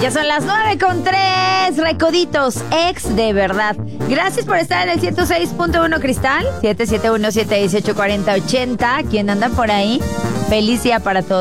Ya son las 9:03, Recoditos, ex de verdad. Gracias por estar en el 106.1 Cristal, 771-718-4080. ¿Quién anda por ahí? Feliz día para todos.